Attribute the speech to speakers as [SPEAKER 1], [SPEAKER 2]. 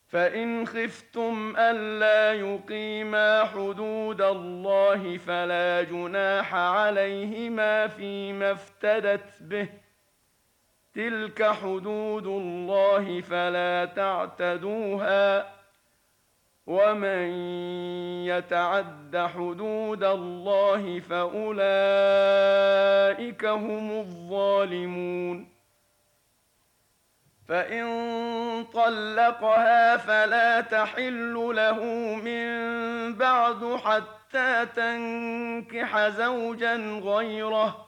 [SPEAKER 1] فإن خفتم ألا يقيما حدود الله فلا جناح عليهما فيما افتدت به، تلك حدود الله فلا تعتدوها، ومن يتعد حدود الله فأولئك هم الظالمون. فإن طلقها فلا تحل له من بعد حتى تنكح زوجا غيره،